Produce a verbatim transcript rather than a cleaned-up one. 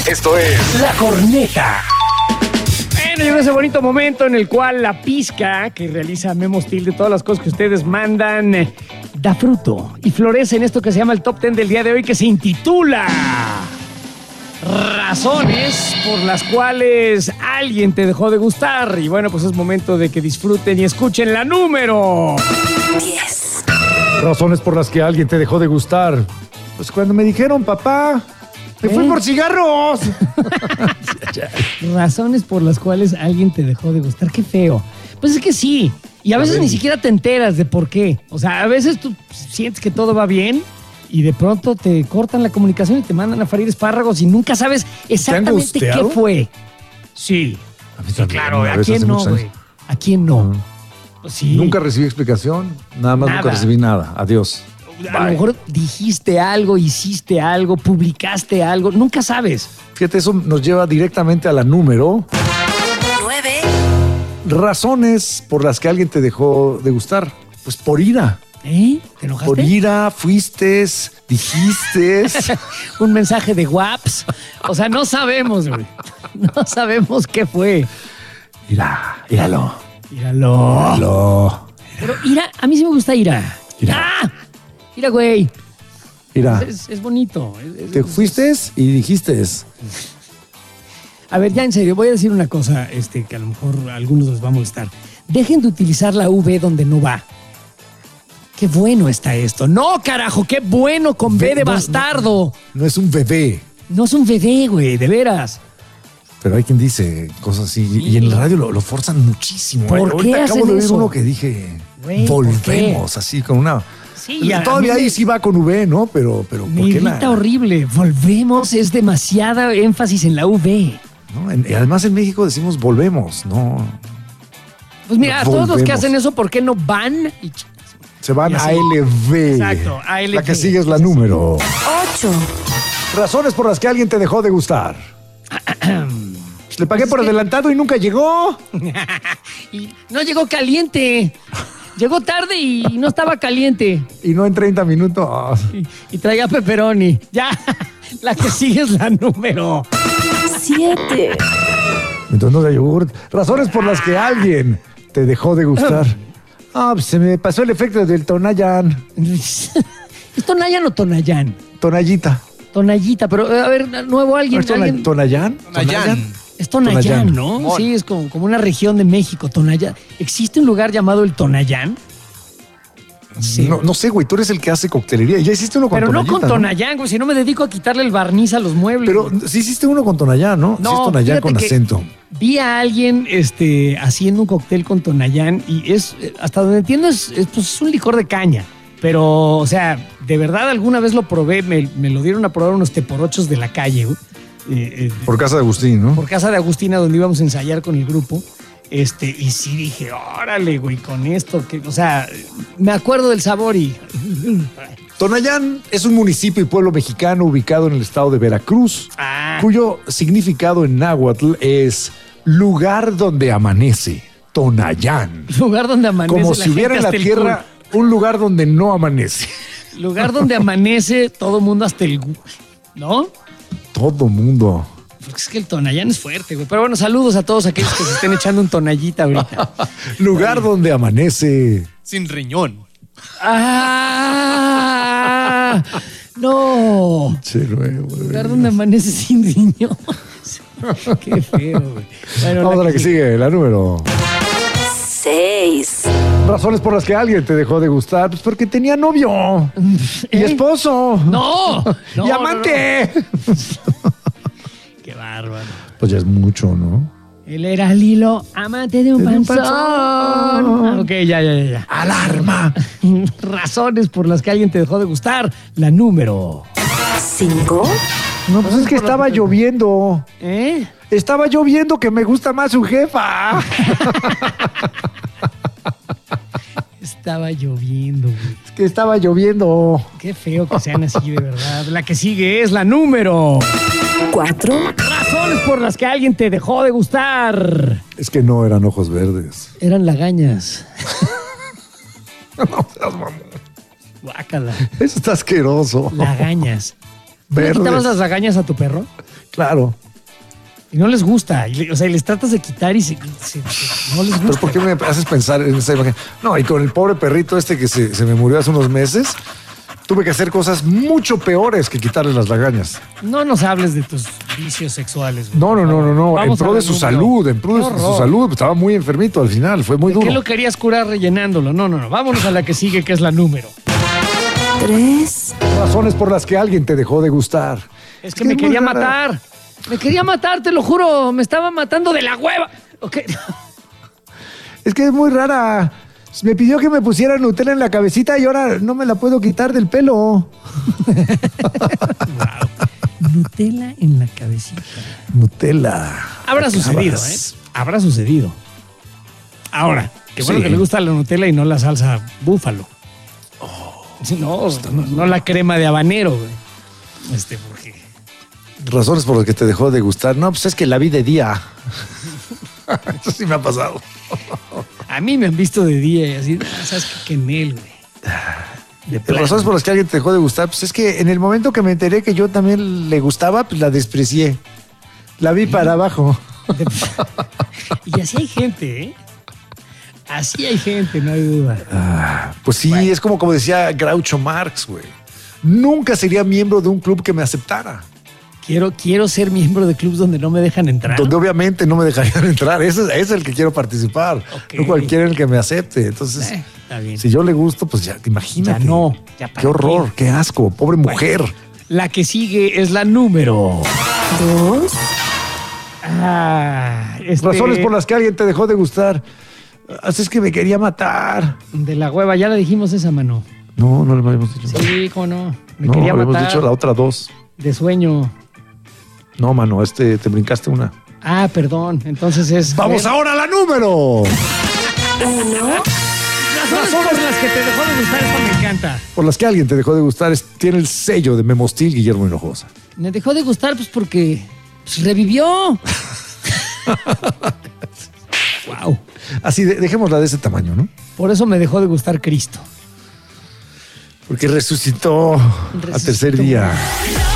Esto es La Corneta. Bueno, llegó ese bonito momento en el cual la pizca que realiza Memo Steel de todas las cosas que ustedes mandan eh, da fruto y florece en esto que se llama el Top Ten del día de hoy, que se intitula Razones por las cuales alguien te dejó de gustar. Y bueno, pues es momento de que disfruten y escuchen la número diez. Razones por las que alguien te dejó de gustar. Pues cuando me dijeron, papá, me fui ¿Eh? por cigarros. Razones por las cuales alguien te dejó de gustar. Qué feo. Pues es que sí. Y a veces ni siquiera te enteras de por qué. O sea, a veces tú sientes que todo va bien y de pronto te cortan la comunicación y te mandan a freír espárragos y nunca sabes exactamente qué fue. Sí. A mí también, Claro, una ¿a vez quién hace no, muchos años. güey? ¿A quién no? Uh-huh. Pues sí. Nunca recibí explicación. Nada más Nada. nunca recibí nada. Adiós. A lo Bye. mejor dijiste algo, hiciste algo, publicaste algo. Nunca sabes. Fíjate, eso nos lleva directamente a la número. nueve. Razones por las que alguien te dejó de gustar. Pues por ira. ¿Eh? ¿Te enojaste? Por ira, fuiste, dijiste. Un mensaje de Waps. O sea, no sabemos, güey. No sabemos qué fue. Ira, íralo. Míralo. Íralo. Pero Ira, a mí sí me gusta Ira. Ira. ¡Ah! Ira, güey. Ira. Es, es bonito. Es- es- Te fuiste y dijiste. A ver, ya en serio, voy a decir una cosa este, que a lo mejor a algunos les va a molestar. Dejen de utilizar la V donde no va. Qué bueno está esto. No, carajo, qué bueno con B Ve- de no, bastardo. No es un bebé. No es un bebé, güey, de veras. Pero hay quien dice cosas así. Y en la radio lo, lo forzan muchísimo. ¿Por ¿eh? qué Ahorita acabo hacen de oír eso? uno que dije, Güey, ¿por volvemos, así con una. Sí, y a- a Todavía mí ahí me- sí va con V, ¿no? Pero, pero Me ¿por qué irrita la- horrible. Volvemos, es demasiada énfasis en la V. ¿no? En- y además en México decimos volvemos, ¿no? Pues mira, a todos los que Volvemos. hacen eso, ¿por qué no van? Y ch- Se van Y así. a L V. Exacto, A L V. La que sigue es la número. ocho. Razones por las que alguien te dejó de gustar. Pues le pagué por adelantado y nunca llegó. Y no llegó caliente. Llegó tarde y no estaba caliente. Y no en treinta minutos. Y, y traía pepperoni. Ya, la que sigue es la número. siete. Entonces no da yogurt. Razones por las que alguien te dejó de gustar. Ah, pues se me pasó el efecto del Tonayan. ¿Es Tonayan o Tonayán? Tonallita. Tonayita, pero a ver, nuevo alguien. ¿Es Tona- alguien- ¿Tonayán? Tonayán. Es Tonayán, Tonayán. ¿no? Mon. Sí, es como, como una región de México, Tonayán. ¿Existe un lugar llamado el Tonayán? Sí. No, no sé, güey, tú eres el que hace coctelería. Ya hiciste uno con Pero no Tonallita, con Tonayán, güey, si no me dedico a quitarle el barniz a los muebles. Pero güey. sí hiciste uno con Tonayán, ¿no? sí es Tonayán fíjate con que acento. Vi a alguien este, haciendo un cóctel con Tonayán y es, eh, hasta donde entiendo, es, es, pues, es un licor de caña. Pero, o sea, de verdad alguna vez lo probé, me, me lo dieron a probar unos teporochos de la calle, güey. Eh, eh, Por casa de Agustín, ¿no? por casa de Agustina, donde íbamos a ensayar con el grupo. Este, y sí dije, órale, güey, con esto, que, o sea, me acuerdo del sabor y. Tonayán es un municipio y pueblo mexicano ubicado en el estado de Veracruz, Ah, cuyo significado en náhuatl es lugar donde amanece. Tonayán. lugar donde amanece. Como la si hubiera en gente la hasta el tierra un lugar donde no amanece. culo. Lugar donde amanece todo mundo hasta el. gu- ¿No? Todo mundo. Porque es que el Tonayán es fuerte, güey. Pero bueno, saludos a todos aquellos que se estén echando un tonallita ahorita. Lugar donde amanece. Sin riñón. ¡Ah! ¡No! Che, nuevo, güey. Lugar donde amanece sin riñón. Qué feo, güey. Bueno, Vamos a la que sigue, la número. seis. Razones por las que alguien te dejó de gustar. Pues porque tenía novio. Y ¿Eh? esposo. ¡No! No, y no, amante. ¡Qué bárbaro! Pues ya es mucho, ¿no? Él era Lilo, amante de un De un panzón. panzón. Ah, ok, ya, ya, ya, ya. ¡Alarma! Razones por las que alguien te dejó de gustar. La número. cinco. No, pues es que estaba lloviendo. ¿Eh? Estaba lloviendo que me gusta más su jefa. Estaba lloviendo, güey. Es que estaba lloviendo. Qué feo que sean así, de verdad. La que sigue es la número. cuatro. Razones por las que alguien te dejó de gustar. Es que no eran ojos verdes. Eran lagañas. Guácala. Eso está asqueroso. Lagañas. ¿Tú le verdes. quitabas las lagañas a tu perro? Claro. Y no les gusta. Y le- o sea, y les tratas de quitar y se, se- se- no les gusta. Pero ¿por qué me haces pensar en esa imagen? No, y con el pobre perrito este que se, se me murió hace unos meses, tuve que hacer cosas mucho peores que quitarle las lagañas. No nos hables de tus vicios sexuales. güey. No, no, no, no, no. En Vamos a pro de ver su número. salud, en pro de Qué su horror. salud. Estaba muy enfermito al final, fue muy ¿Qué duro. lo querías curar rellenándolo? No, no, no. Vámonos a la que sigue, que es la número. tres, Razones por las que alguien te dejó de gustar. Es que me muy quería rara. matar. Me quería matar, te lo juro. Me estaba matando de la hueva. Ok. Es que es muy rara. Me pidió que me pusiera Nutella en la cabecita y ahora no me la puedo quitar del pelo. Nutella en la cabecita. Nutella. Habrá Acabas. sucedido, ¿eh? Habrá sucedido. Ahora, qué bueno Sí. que le gusta la Nutella y no la salsa búfalo. Sí, no, no, no la crema de habanero, güey. Este, porque... Razones por las que te dejó de gustar. No, pues es que la vi de día. Eso sí me ha pasado. A mí me han visto de día y así, ah, ¿sabes qué? Que en él, güey. De plano. Razones por las que alguien te dejó de gustar. Pues es que en el momento que me enteré que yo también le gustaba, pues la desprecié. La vi para abajo. Y así hay gente, ¿eh? Así hay gente, no hay duda. Pues sí, es como, como decía Groucho Marx, güey. Nunca sería miembro de un club que me aceptara. Quiero, quiero ser miembro de clubes donde no me dejan entrar. Donde obviamente no me dejarían entrar. Ese, ese es el que quiero participar. Ok. No cualquiera el que me acepte. Entonces, Eh, está bien. si yo le gusto, pues ya, imagínate. Ya no, ya para Qué horror, qué asco. Pobre mujer. La que sigue es la número. dos, Ah, este, Razones por las que alguien te dejó de gustar. Así es que me quería matar. De la hueva, ya la dijimos esa, mano. No, no le habíamos dicho. Sí, cómo no. Me no, quería habíamos matar. dicho la otra dos. De sueño. No, mano, este te brincaste una. Ah, perdón. Entonces es. Vamos ahora a la número. uno, Razones por las que te dejó de gustar, esto me encanta. Por las que alguien te dejó de gustar, es- tiene el sello de Memostil Guillermo Hinojosa. Me dejó de gustar, pues porque pues, revivió. Wow. Así, de- dejémosla de ese tamaño, ¿no? Por eso me dejó de gustar Cristo. Porque resucitó, al Resucitó. tercer día.